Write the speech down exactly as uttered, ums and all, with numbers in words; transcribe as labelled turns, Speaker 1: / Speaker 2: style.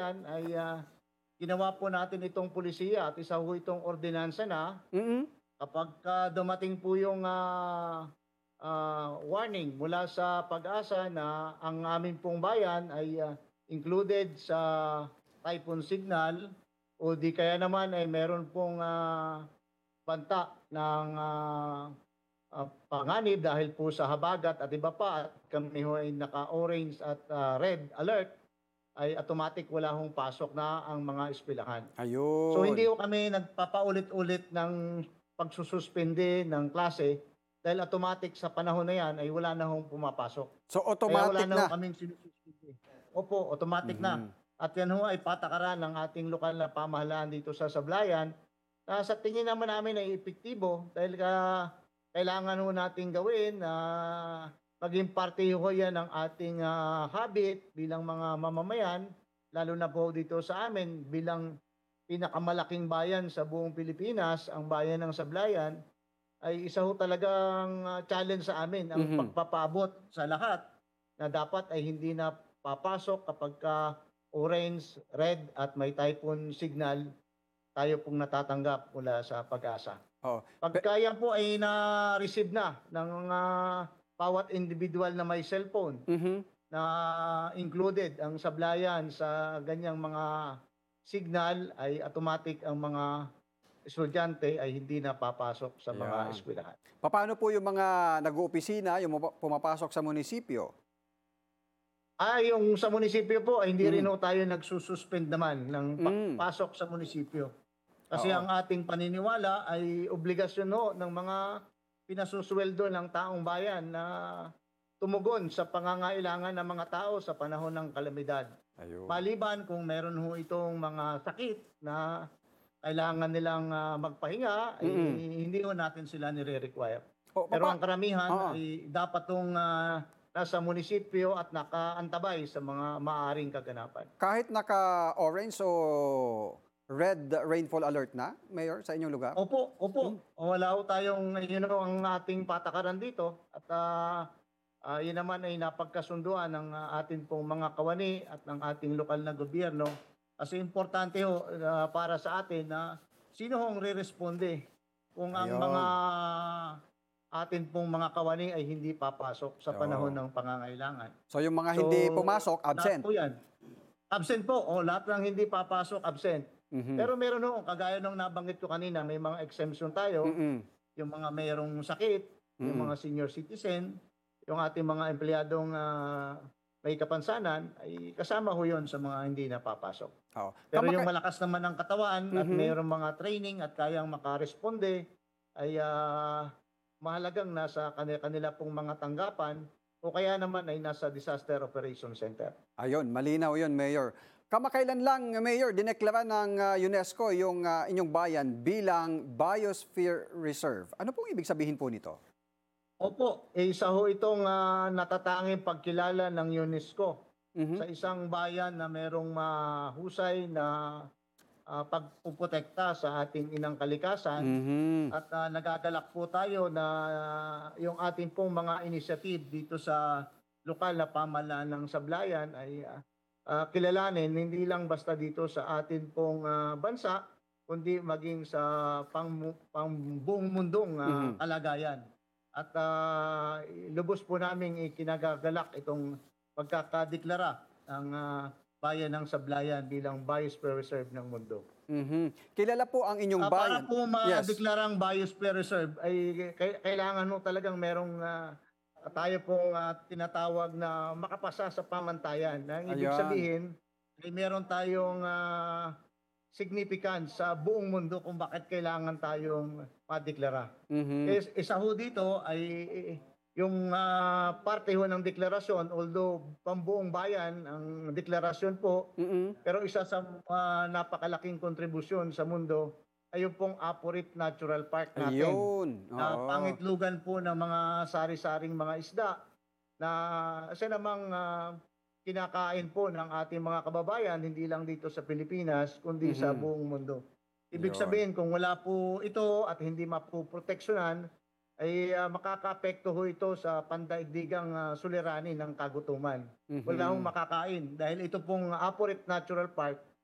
Speaker 1: bayan ay ah, ginawa po natin itong pulisiya at isa ho itong ordinansa na
Speaker 2: Mm.
Speaker 1: kapag ka dumating po yung ah, ah, warning mula sa pag-asa na ang aming pong bayan ay ah, included sa typhoon signal o di kaya naman ay meron pong ah, banta ng ah, ah, panganib dahil po sa habagat at iba pa at kami ho ay naka-orange at ah, red alert ay automatic wala hong pasok na ang mga eskwelahan. So hindi
Speaker 2: Ayun.
Speaker 1: ho kami nagpapaulit-ulit ng pagsususpende ng klase dahil automatic sa panahon na yan ay wala na hong pumapasok.
Speaker 2: So,
Speaker 1: Kaya wala
Speaker 2: automatic
Speaker 1: na ho
Speaker 2: na?
Speaker 1: kaming sinususpende. Opo, automatic na.
Speaker 2: Mhm.
Speaker 1: At yan ho ay patakaran ng ating lokal na pamahalaan dito sa Sablayan na sa tingin naman namin ay epektibo dahil ka, kailangan ho nating gawin na maging parte ho yan ng ating ah, habit bilang mga mamamayan, lalo na po dito sa amin bilang pinakamalaking bayan sa buong Pilipinas, ang bayan ng Sablayan, ay isa ho talagang ah, challenge sa amin ang
Speaker 2: Mhm.
Speaker 1: pagpapabot sa lahat na dapat ay hindi na papasok kapag ka orange, red at may typhoon signal tayo pong natatanggap mula sa pag-asa.
Speaker 2: Oo. Pe
Speaker 1: Pagka yan po ay na-receive na ng ah, bawat individual na may cellphone
Speaker 2: mhm.
Speaker 1: na included ang sablayan sa ganyang mga signal ay automatic ang mga estudyante ay hindi na papasok sa mga
Speaker 2: Ayan.
Speaker 1: eskwelahan.
Speaker 2: Papaano po yung mga nag-oopisina, yung mapa pumapasok sa munisipyo?
Speaker 1: Ah, yung sa munisipyo po ay hindi rin
Speaker 2: Mhm.
Speaker 1: ho tayo nagsususpend naman ng
Speaker 2: Hmm.
Speaker 1: pasok sa munisipyo. Kasi
Speaker 2: Oo.
Speaker 1: ang ating paniniwala ay obligasyon ho ng mga pinasusuweldo ng taong bayan na tumugon sa pangangailangan ng mga tao sa panahon ng kalamidad.
Speaker 2: Ayun.
Speaker 1: Maliban kung meron ho itong mga sakit na kailangan nilang ah, magpahinga, ay
Speaker 2: Mm.
Speaker 1: hindi ho natin sila nire-require.
Speaker 2: O
Speaker 1: Pero
Speaker 2: papa
Speaker 1: ang karamihan
Speaker 2: oo.
Speaker 1: ay dapat tong ah, nasa munisipyo at nakaantabay sa mga maaring kaganapan.
Speaker 2: Kahit naka-orange o red rainfall alert na, Mayor, sa inyong lugar?
Speaker 1: Opo,
Speaker 2: Hmm.
Speaker 1: opo. Wala ho tayong yun ho ang ating patakaran dito at ah, ah, yun naman ay napagkasunduan ng ah, ating pong mga kawani at ng ating lokal na gobyerno. Kasi importante ho ah, para sa atin na sino hong re-responde kung ang mga
Speaker 2: Ayun.
Speaker 1: atin pong mga kawani ay hindi papasok sa panahon
Speaker 2: Oo.
Speaker 1: ng pangangailangan.
Speaker 2: So, yung mga
Speaker 1: So,
Speaker 2: hindi pumasok,
Speaker 1: lahat
Speaker 2: absent?
Speaker 1: po yan. Absent po, o lahat ng hindi papasok, absent.
Speaker 2: Mhm.
Speaker 1: Pero meron ho, kagaya nung nabanggit ko kanina, may mga exemption tayo,
Speaker 2: Mm.
Speaker 1: yung mga mayroong sakit, yung
Speaker 2: Mm.
Speaker 1: mga senior citizen, yung ating mga empleyadong ah, may kapansanan, ay kasama ho yun sa mga hindi napapasok.
Speaker 2: Oo.
Speaker 1: Pero yung
Speaker 2: Kamaka
Speaker 1: malakas naman ang katawan at
Speaker 2: Mhm.
Speaker 1: mayroong mga training at kayang makaresponde, ay ah, mahalagang nasa kanila, kanila pong mga tanggapan o kaya naman ay nasa Disaster Operation Center.
Speaker 2: Ayun, malinaw yun, Mayor. Kamakailan lang, Mayor, dineklara ng ah, UNESCO yung ah, inyong bayan bilang Biosphere Reserve. Ano pong ibig sabihin po nito?
Speaker 1: Opo, eh, isa ho itong ah, natatanging pagkilala ng UNESCO
Speaker 2: Mhm.
Speaker 1: sa isang bayan na merong mahusay na ah, pagpuprotekta sa ating inang kalikasan
Speaker 2: Mhm.
Speaker 1: at ah, nagagalak po tayo na yung ating pong mga initiative dito sa lokal na pamahalaan ng Sablayan ay ah, ah, kilalanin hindi lang basta dito sa atin pong ah, bansa kundi maging sa pang, pang buong mundong ah,
Speaker 2: Mhm.
Speaker 1: kalagayan. At ah, lubos po namin ikinagagalak itong pagkakadeklara ng ah, bayan ng Sablayan bilang Biosphere Reserve ng mundo.
Speaker 2: Mhm. Kilala po ang inyong
Speaker 1: Ah, para
Speaker 2: bayan.
Speaker 1: po
Speaker 2: Yes.
Speaker 1: madeklarang Biosphere Reserve ay kai- kailangan ho talagang merong ah, tayo pong ah, tinatawag na makapasa sa pamantayan. Ang ibig
Speaker 2: Ayan.
Speaker 1: sabihin ay meron tayong ah, significance sa buong mundo kung bakit kailangan tayong madeklara.
Speaker 2: Mhm.
Speaker 1: Is, isa ho dito ay yung ah, parte ho ng deklarasyon, although pambuong bayan ang deklarasyon po,
Speaker 2: Mm.
Speaker 1: pero isa sa ah, napakalaking kontribusyon sa mundo ay yung pong Apurit Natural Park natin
Speaker 2: Ayun,
Speaker 1: na
Speaker 2: oo.
Speaker 1: pangitlugan po ng mga sari-saring mga isda na isa namang ah, kinakain po ng ating mga kababayan hindi lang dito sa Pilipinas kundi sa
Speaker 2: Mhm.
Speaker 1: buong mundo. Ibig
Speaker 2: Yun.
Speaker 1: sabihin kung wala po ito at hindi mapoproteksyonan ay ah, makakaapekto ho ito sa pandaigdigang ah, suliranin ng kagutuman.
Speaker 2: Mhm.
Speaker 1: Wala hong makakain dahil ito pong Apo Natural Park